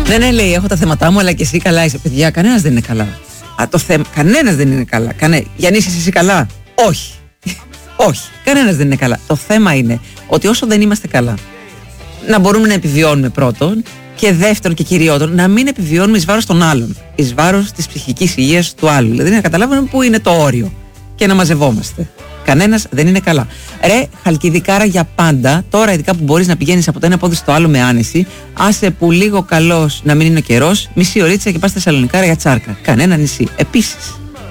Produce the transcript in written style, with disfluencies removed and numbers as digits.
Ναι, λέει, έχω τα θέματά μου, αλλά και εσύ καλά είσαι. Παιδιά, κανένας δεν είναι καλά. Κανένας δεν είναι καλά. Γιάννη, είσαι εσύ καλά? Όχι. Όχι, κανένας δεν είναι καλά. Το θέμα είναι ότι όσο δεν είμαστε καλά, να μπορούμε να επιβιώνουμε πρώτον, και δεύτερον και κυριότερον, να μην επιβιώνουμε εις βάρος των άλλων, εις βάρος της ψυχικής υγείας του άλλου. Δηλαδή να καταλάβουμε πού είναι το όριο και να μαζευόμαστε. Κανένας δεν είναι καλά. Ρε Χαλκιδικάρα για πάντα, τώρα ειδικά που μπορείς να πηγαίνεις από το ένα πόδι στο άλλο με άνεση, άσε που λίγο καλός να μην είναι ο καιρός, μισή ωρίτσα και πας Θεσσαλονικάρα για τσάρκα. Κανένα νησί. Επίσης.